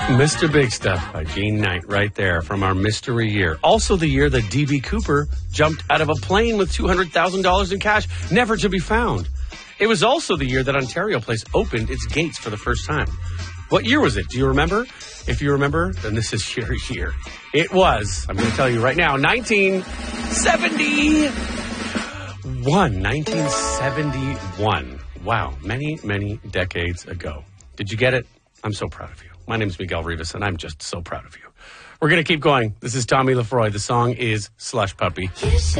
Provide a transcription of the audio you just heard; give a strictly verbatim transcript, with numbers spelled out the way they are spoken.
Mister Big Stuff by Gene Knight right there from our mystery year. Also the year that D B. Cooper jumped out of a plane with two hundred thousand dollars in cash, never to be found. It was also the year that Ontario Place opened its gates for the first time. What year was it? Do you remember? If you remember, then this is your year. It was, I'm going to tell you right now, nineteen seventy-one. nineteen seventy-one. Wow, many, many decades ago. Did you get it? I'm so proud of you. My name is Miguel Rivas, and I'm just so proud of you. We're going to keep going. This is Tommy Lefroy. The song is Slush Puppy.